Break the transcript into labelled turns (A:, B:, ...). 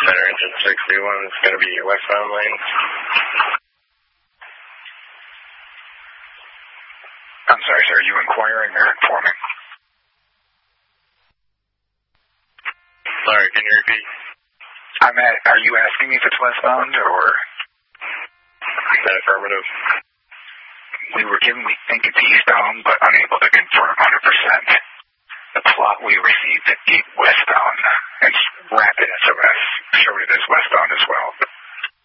A: Center engine 61 is going to be westbound lane.
B: I'm sorry, sir. Are you inquiring or informing?
A: Sorry, can you repeat?
B: Are you asking me if it's westbound or?
A: Is that affirmative?
B: We were given we think it's eastbound, but unable to confirm 100%. The plot we received at Gate westbound and Rapid SOS showed it as westbound as well.